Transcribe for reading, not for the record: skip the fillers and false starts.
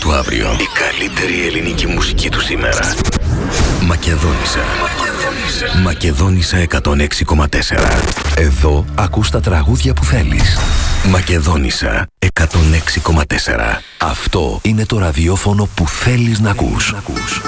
του αύριο. Η καλύτερη ελληνική μουσική του σήμερα. Μακεδόνισσα. Μακεδόνισσα 106,4. Εδώ ακούς τα τραγούδια που θέλεις. Μακεδόνισσα 106,4. Αυτό είναι το ραδιόφωνο που θέλεις να ακούς.